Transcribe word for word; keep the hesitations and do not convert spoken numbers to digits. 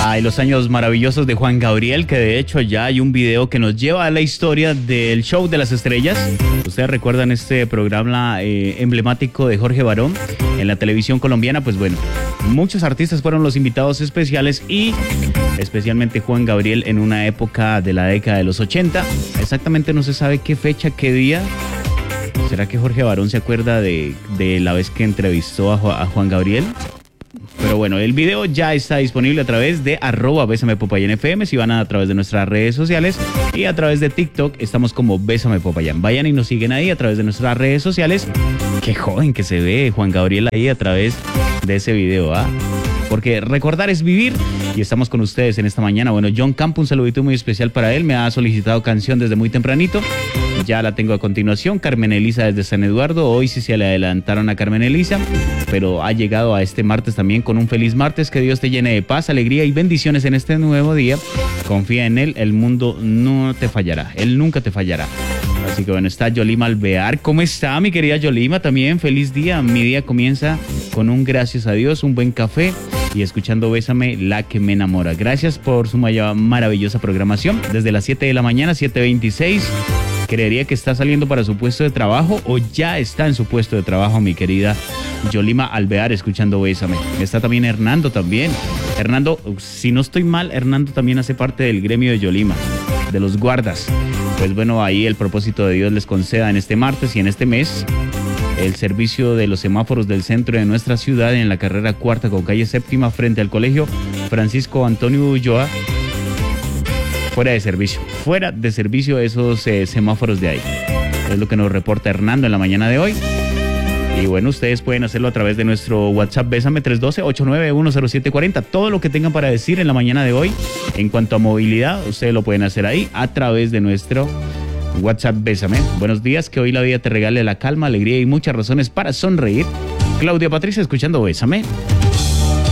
Ay, los años maravillosos de Juan Gabriel, que de hecho ya hay un video que nos lleva a la historia del Show de las Estrellas. Ustedes recuerdan este programa eh, emblemático de Jorge Barón en la televisión colombiana. Pues bueno, muchos artistas fueron los invitados especiales y especialmente Juan Gabriel en una época de la década de los ochenta. Exactamente no se sabe qué fecha, qué día. ¿Será que Jorge Barón se acuerda de, de la vez que entrevistó a, a Juan Gabriel? Pero bueno, el video ya está disponible a través de arroba Bésame Popayán F M. Si van a, a través de nuestras redes sociales y a través de TikTok estamos como Bésame Popayán. Vayan y nos siguen ahí a través de nuestras redes sociales. Qué joven que se ve Juan Gabriel ahí a través de ese video, ¿ah? Porque recordar es vivir y estamos con ustedes en esta mañana. Bueno, John Campo, un saludito muy especial para él. Me ha solicitado canción desde muy tempranito. Ya la tengo a continuación. Carmen Elisa desde San Eduardo. Hoy sí se le adelantaron a Carmen Elisa, pero ha llegado a este martes también con un feliz martes. Que Dios te llene de paz, alegría y bendiciones en este nuevo día. Confía en Él, el mundo no te fallará. Él nunca te fallará. Así que bueno, está Yolima Alvear. ¿Cómo está mi querida Yolima? También feliz día. Mi día comienza con un gracias a Dios, un buen café y escuchando Bésame, la que me enamora. Gracias por su maravillosa programación. Desde las siete de la mañana, siete veintiséis. Creería que está saliendo para su puesto de trabajo o ya está en su puesto de trabajo, mi querida Yolima Alvear, escuchando Bésame. Está también Hernando también. Hernando, si no estoy mal, Hernando también hace parte del gremio de Yolima, de los guardas. Pues bueno, ahí el propósito de Dios les conceda en este martes y en este mes el servicio de los semáforos del centro de nuestra ciudad en la carrera cuarta con calle séptima frente al colegio Francisco Antonio Ulloa. Fuera de servicio, fuera de servicio esos eh, semáforos de ahí. Es lo que nos reporta Hernando en la mañana de hoy. Y bueno, ustedes pueden hacerlo a través de nuestro WhatsApp Bésame tres uno dos, ocho nueve uno, cero siete cuatro cero. Todo lo que tengan para decir en la mañana de hoy en cuanto a movilidad, ustedes lo pueden hacer ahí a través de nuestro WhatsApp Bésame. Buenos días, que hoy la vida te regale la calma, alegría y muchas razones para sonreír. Claudia Patricia, escuchando Bésame.